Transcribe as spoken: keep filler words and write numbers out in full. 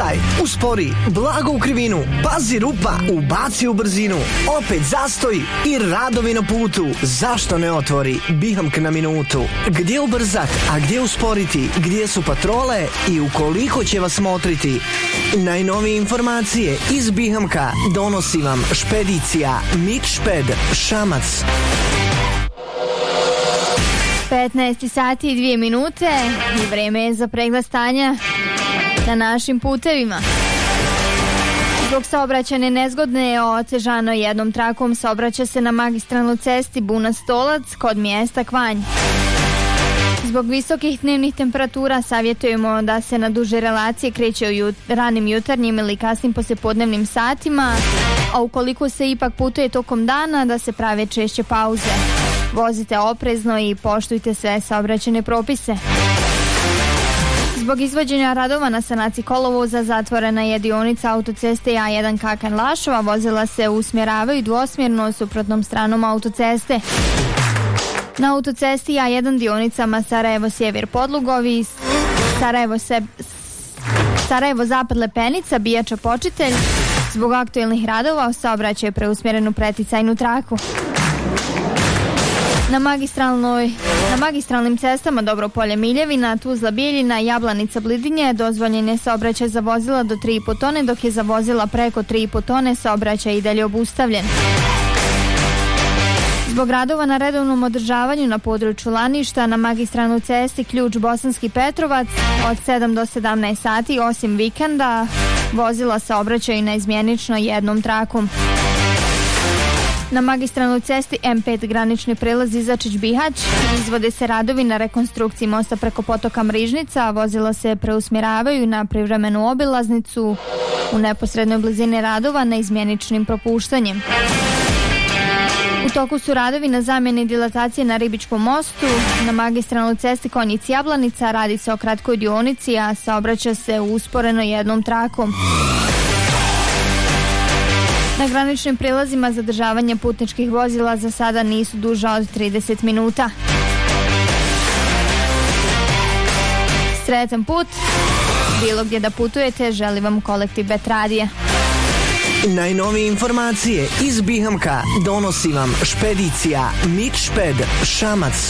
Ubrzaj, uspori, blago u krivinu, pazi rupa, ubaci u brzinu, opet zastoj i radovi na putu. Zašto ne otvori Bihamk na minutu? Gdje ubrzat, a gdje usporiti, gdje su patrole i u koliko će vas motriti? Najnovije informacije iz Bihamka donosi vam špedicija Mitšped Šamac. petnaest sati i dvije minute i vreme je za pregled stanja na našim putevima. Zbog saobraćajne nezgodne otežano jednom trakom saobraća se na magistralnoj cesti Buna-Stolac kod mjesta Kvanj. Zbog visokih dnevnih temperatura savjetujemo da se na duže relacije kreće u jut, ranim jutarnjim ili kasnim poslijepodnevnim satima, a ukoliko se ipak putuje tokom dana da se prave češće pauze. Vozite oprezno i poštujte sve saobraćajne propise. Zbog izvođenja radova na sanaciji kolovoza zatvorena je dionica autoceste A jedan Kakan-Lašova, vozila se usmjeravaju dvosmjerno suprotnom stranom autoceste. Na autocesti A jedan dionicama Sarajevo-Sjever Podlugovi, Sarajevo-Zapad Sarajevo Lepenica, Bijača Počitelj, zbog aktuelnih radova saobraćaj je preusmjeren u preticajnu traku. Na magistralnoj, na magistralnim cestama Dobropolje Miljevina, Tuzla Bijeljina, Jablanica Blidinje dozvoljen je saobraćaj za vozila do tri i po tone, dok je za vozila preko tri i po tone saobraćaj i dalje obustavljen. Zbog radova na redovnom održavanju na području Laništa na magistralnoj cesti Ključ Bosanski Petrovac od sedam do sedamnaest sati osim vikenda vozila saobraćaju na izmjenično jednom trakom. Na magistralnoj cesti M pet granični prelaz Izačić-Bihać izvode se radovi na rekonstrukciji mosta preko potoka Mrižnica, vozila se preusmjeravaju na privremenu obilaznicu u neposrednoj blizini radova na izmjeničnim propuštanjem. U toku su radovi na zamjeni dilatacije na Ribičkom mostu, na magistralnoj cesti Konjic-Jablanica radi se o kratkoj dionici, a saobraća se usporeno jednom trakom. Na graničnim prilazima zadržavanje putničkih vozila za sada nisu duža od trideset minuta. Sretan put, bilo gdje da putujete, želi vam kolektiv Bet Radija. Najnovije informacije iz Bihamka donosi vam špedicija Mitšped Šamac.